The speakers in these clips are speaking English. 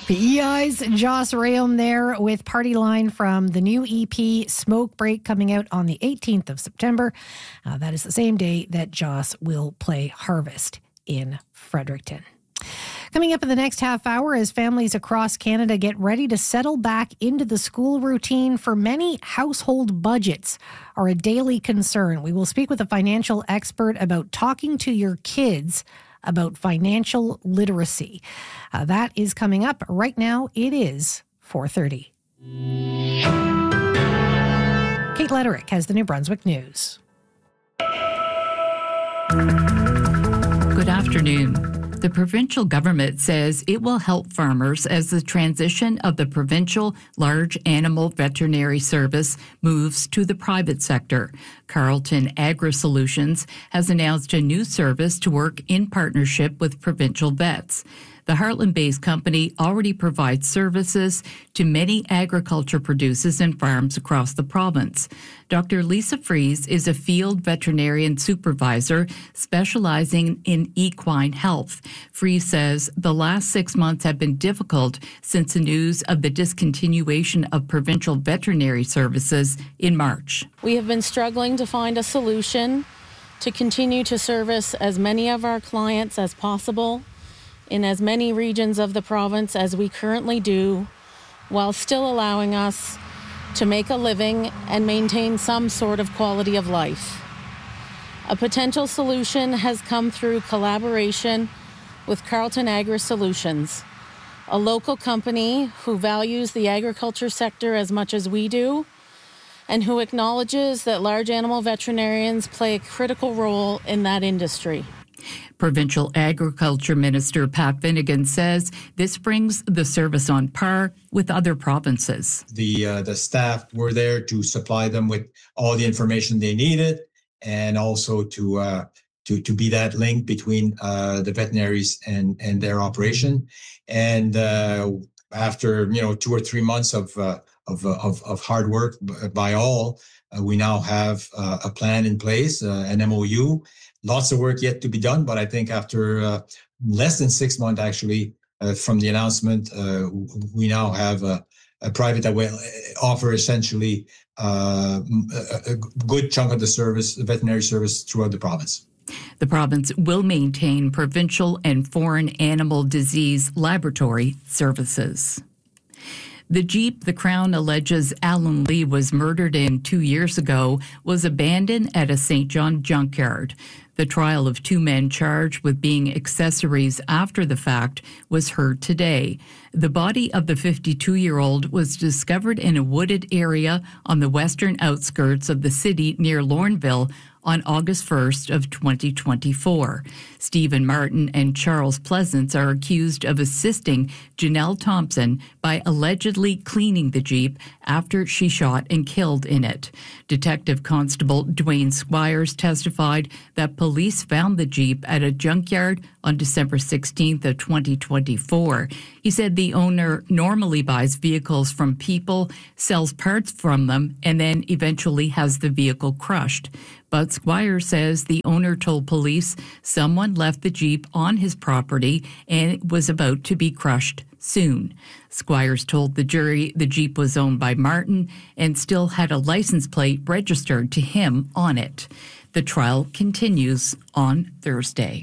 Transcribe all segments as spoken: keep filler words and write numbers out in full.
The E I's Joss Rayom there with Party Line from the new E P Smoke Break coming out on the eighteenth of September. Uh, that is the same day that Joss will play Harvest in Fredericton. Coming up in the next half hour, as families across Canada get ready to settle back into the school routine, for many, household budgets are a daily concern. We will speak with a financial expert about talking to your kids about financial literacy. Uh, that is coming up. Right now, it is four thirty. Kate Letterick has the New Brunswick News. Good afternoon. The provincial government says it will help farmers as the transition of the provincial large animal veterinary service moves to the private sector. Carleton Agri-Solutions has announced a new service to work in partnership with provincial vets. The Heartland-based company already provides services to many agriculture producers and farms across the province. Doctor Lisa Fries is a field veterinarian supervisor specializing in equine health. Fries says the last six months have been difficult since the news of the discontinuation of provincial veterinary services in March. We have been struggling to find a solution to continue to service as many of our clients as possible in as many regions of the province as we currently do, while still allowing us to make a living and maintain some sort of quality of life. A potential solution has come through collaboration with Carleton Agri-Solutions, a local company who values the agriculture sector as much as we do, and who acknowledges that large animal veterinarians play a critical role in that industry. Provincial Agriculture Minister Pat Finnegan says this brings the service on par with other provinces. The uh, the staff were there to supply them with all the information they needed, and also to uh, to to be that link between uh, the veterinaries and and their operation. And uh, after you know two or three months of uh, of, of of hard work by all, uh, we now have uh, a plan in place, uh, an M O U. Lots of work yet to be done, but I think after uh, less than six months, actually, uh, from the announcement, uh, we now have a, a private that will offer essentially uh, a, a good chunk of the service, the veterinary service throughout the province. The province will maintain provincial and foreign animal disease laboratory services. The Jeep the Crown alleges Alan Lee was murdered in two years ago was abandoned at a Saint John junkyard. The trial of two men charged with being accessories after the fact was heard today. The body of the fifty-two-year-old was discovered in a wooded area on the western outskirts of the city near Lorneville on August first of twenty twenty-four. Stephen Martin and Charles Pleasance are accused of assisting Janelle Thompson by allegedly cleaning the Jeep after she shot and killed in it. Detective Constable Dwayne Squires testified that police found the Jeep at a junkyard on December sixteenth of twenty twenty-four. He said the owner normally buys vehicles from people, sells parts from them, and then eventually has the vehicle crushed. But Squire says the owner told police someone left the Jeep on his property and it was about to be crushed soon. Squires told the jury the Jeep was owned by Martin and still had a license plate registered to him on it. The trial continues on Thursday.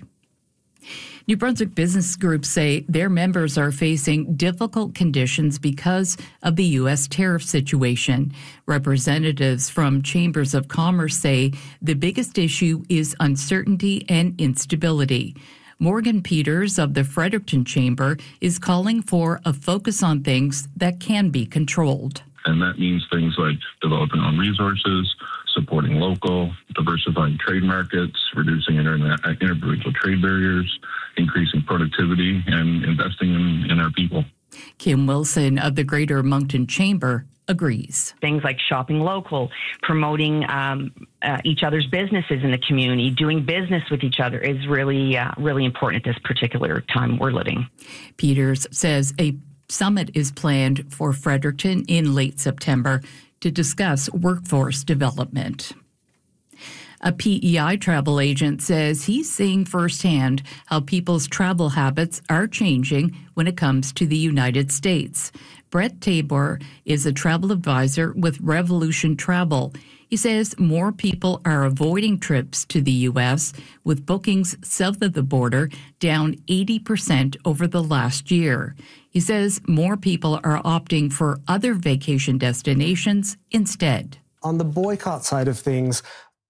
New Brunswick business groups say their members are facing difficult conditions because of the U S tariff situation. Representatives from chambers of commerce say the biggest issue is uncertainty and instability. Morgan Peters of the Fredericton Chamber is calling for a focus on things that can be controlled. And that means things like developing own resources, supporting local, diversifying trade markets, reducing internet, interprovincial trade barriers, increasing productivity, and investing in, in our people. Kim Wilson of the Greater Moncton Chamber agrees. Things like shopping local, promoting um, uh, each other's businesses in the community, doing business with each other is really, uh, really important at this particular time we're living. Peters says a summit is planned for Fredericton in late September to discuss workforce development. A P E I travel agent says he's seeing firsthand how people's travel habits are changing when it comes to the United States. Brett Tabor is a travel advisor with Revolution Travel. He says more people are avoiding trips to the U S, with bookings south of the border down eighty percent over the last year. He says more people are opting for other vacation destinations instead. On the boycott side of things,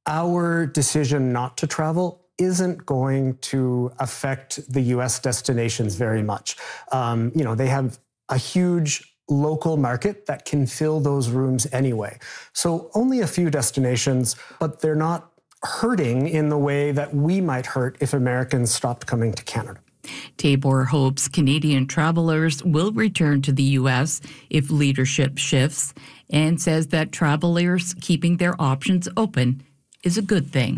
our decision not to travel isn't going to affect the U S destinations very much. Um, you know, they have a huge local market that can fill those rooms anyway. So only a few destinations, but they're not hurting in the way that we might hurt if Americans stopped coming to Canada. Tabor hopes Canadian travelers will return to the U S if leadership shifts, and says that travelers keeping their options open is a good thing.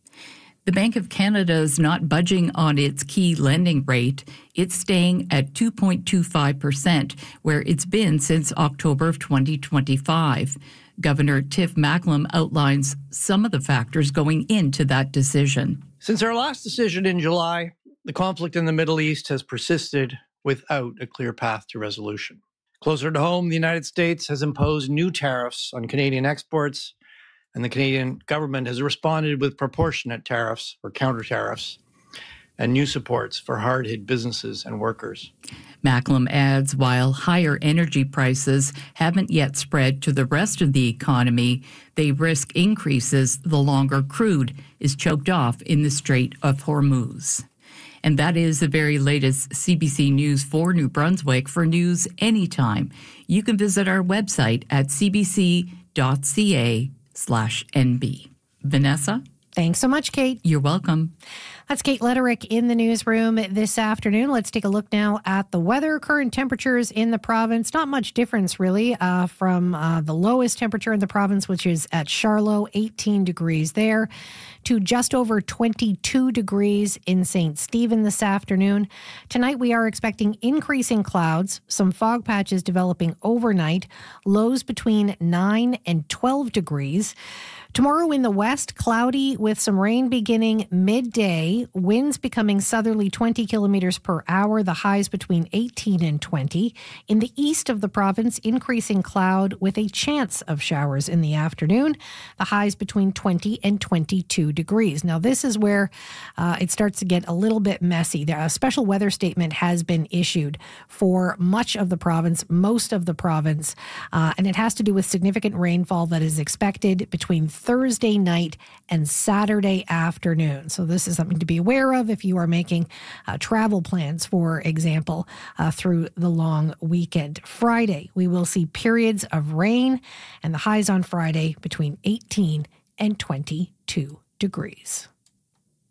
The Bank of Canada is not budging on its key lending rate. It's staying at two point two five percent, where it's been since October of twenty twenty-five. Governor Tiff Macklem outlines some of the factors going into that decision. Since our last decision in July, the conflict in the Middle East has persisted without a clear path to resolution. Closer to home, the United States has imposed new tariffs on Canadian exports, and the Canadian government has responded with proportionate tariffs or counter tariffs and new supports for hard-hit businesses and workers. Macklem adds while higher energy prices haven't yet spread to the rest of the economy, they risk increases the longer crude is choked off in the Strait of Hormuz. And that is the very latest C B C News for New Brunswick. For news anytime, you can visit our website at c b c dot c a slash n b. Vanessa? Thanks so much, Kate. You're welcome. That's Kate Letterick in the newsroom this afternoon. Let's take a look now at the weather. Current temperatures in the province. Not much difference, really, uh, from uh, the lowest temperature in the province, which is at Charlotte, eighteen degrees there, to just over twenty-two degrees in Saint Stephen this afternoon. Tonight, we are expecting increasing clouds, some fog patches developing overnight, lows between nine and twelve degrees. Tomorrow in the west, cloudy with some rain beginning midday, winds becoming southerly twenty kilometers per hour, the highs between eighteen and twenty. In the east of the province, increasing cloud with a chance of showers in the afternoon, the highs between twenty and twenty-two degrees. Now, this is where uh, it starts to get a little bit messy. A special weather statement has been issued for much of the province, most of the province, uh, and it has to do with significant rainfall that is expected between Thursday night and Saturday afternoon. So this is something to be aware of if you are making uh, travel plans, for example, uh, through the long weekend. Friday, we will see periods of rain, and the highs on Friday between eighteen and twenty-two degrees.